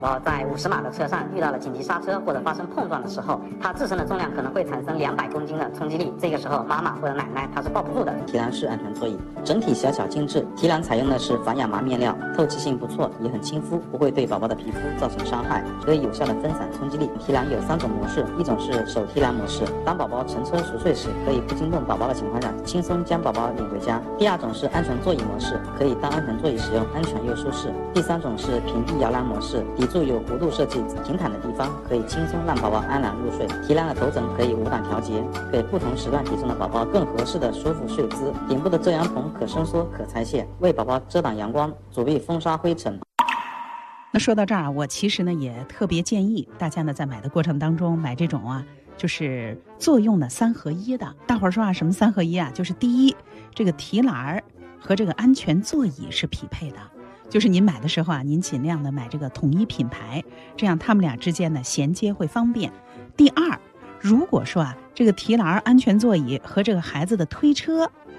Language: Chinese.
在50码的车上遇到了紧急刹车或者发生碰撞的时候，它自身的重量可能会产生200公斤的冲击力，这个时候妈妈或者奶奶她是抱不住的。 提篮式安全座椅整体小巧精致，提篮采用的是防亚麻面料，透气性不错，也很亲肤，不会对宝宝的皮肤造成伤害，可以有效的分散冲击力。提篮有3种模式，一种是手提篮模式，当宝宝乘车熟睡时，可以不惊动宝宝的情况下，轻松将宝宝领回家。第2种是安全座椅模式，可以当安全座椅使用，安全又舒适。第3种是平地摇篮模式，底座有弧度设计，平坦的地方可以轻松让宝宝安然入睡。提篮的头枕可以5档调节，给不同时段体重的宝宝更合适的舒服睡姿。顶部的遮阳棚可伸缩可拆卸，为宝宝遮挡阳光，阻避风沙灰尘。 那说到这儿，我其实呢也特别建议大家呢在买的过程当中买这种就是作用的3合1的。大伙儿说什么3合1就是第一，这个提篮和这个安全座椅是匹配的。就是您买的时候您尽量的买这个统一品牌，这样他们俩之间的衔接会方便。第2，如果说这个提篮安全座椅和这个孩子的推车